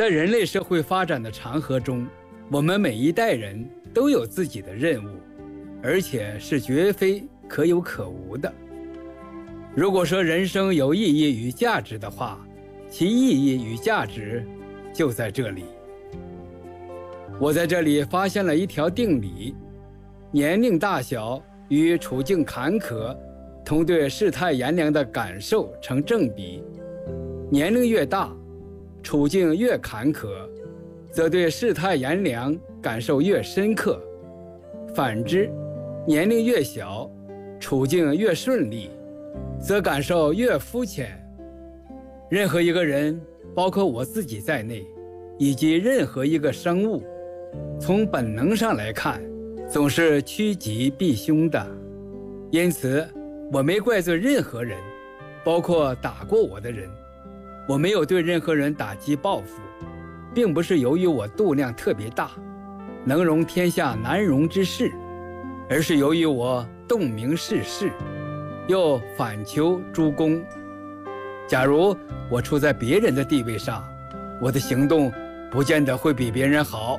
在人类社会发展的长河中，我们每一代人都有自己的任务，而且是绝非可有可无的。如果说人生有意义与价值的话，其意义与价值就在这里。我在这里发现了一条定理：年龄大小与处境坎坷同对世态炎凉的感受成正比，年龄越大，处境越坎坷，则对世态炎凉感受越深刻；反之，年龄越小，处境越顺利，则感受越肤浅。任何一个人，包括我自己在内，以及任何一个生物，从本能上来看，总是趋吉避凶的。因此，我没怪罪任何人，包括打过我的人。我没有对任何人打击报复，并不是由于我度量特别大，能容天下难容之事，而是由于我洞明世事，又反求诸公。假如我处在别人的地位上，我的行动不见得会比别人好。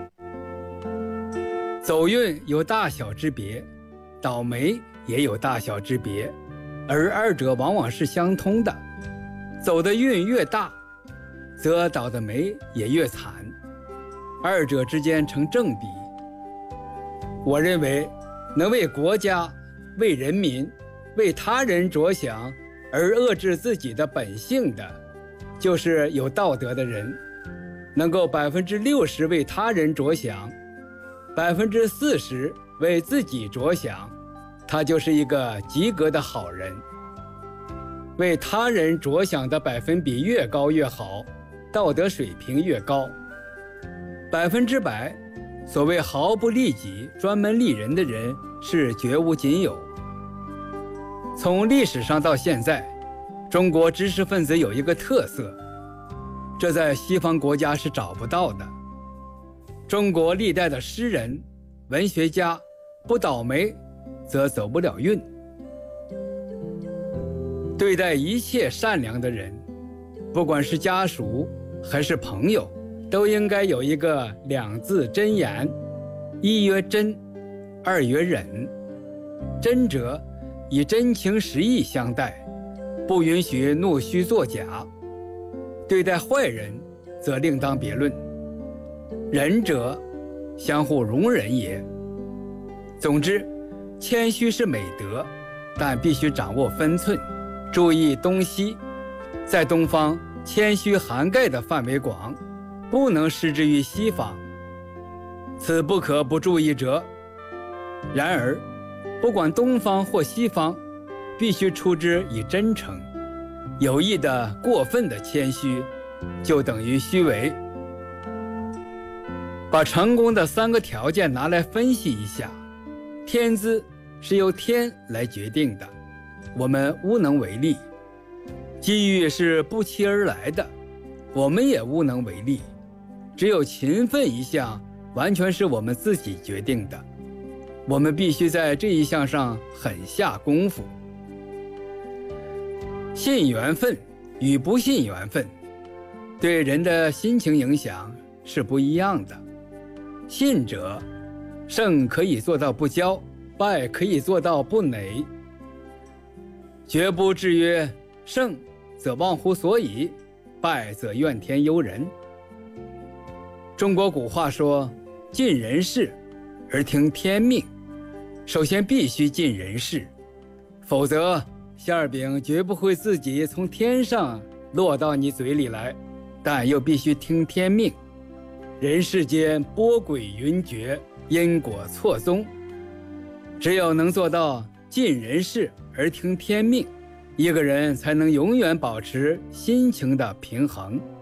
走运有大小之别，倒霉也有大小之别，而二者往往是相通的。走的运越大，则倒的霉也越惨，二者之间成正比。我认为，能为国家、为人民、为他人着想而遏制自己的本性的，就是有道德的人。能够60%为他人着想，40%为自己着想，他就是一个及格的好人。为他人着想的百分比越高越好，道德水平越高。100%所谓毫不利己专门利人的人是绝无仅有。从历史上到现在，中国知识分子有一个特色，这在西方国家是找不到的。中国历代的诗人、文学家不倒霉，则走不了运。对待一切善良的人，不管是家属还是朋友，都应该有一个2字真言：一曰真，二曰忍。真者以真情实意相待，不允许弄虚作假；对待坏人则另当别论。仁者相互容忍也。总之，谦虚是美德，但必须掌握分寸，注意东西。在东方，谦虚涵盖的范围广，不能施之于西方，此不可不注意者。然而，不管东方或西方，必须出之以真诚。有意的、过分的谦虚，就等于虚伪。把成功的3个条件拿来分析一下，天资是由天来决定的，我们无能为力；机遇是不期而来的，我们也无能为力。只有勤奋一项，完全是我们自己决定的，我们必须在这一项上狠下功夫。信缘分与不信缘分，对人的心情影响是不一样的。信者，胜可以做到不骄，败可以做到不馁。绝不至曰胜则忘乎所以，败则怨天尤人。中国古话说，尽人事而听天命。首先必须尽人事，否则馅儿饼绝不会自己从天上落到你嘴里来，但又必须听天命。人世间波诡云谲，因果错综，只有能做到尽人事而听天命，一个人才能永远保持心情的平衡。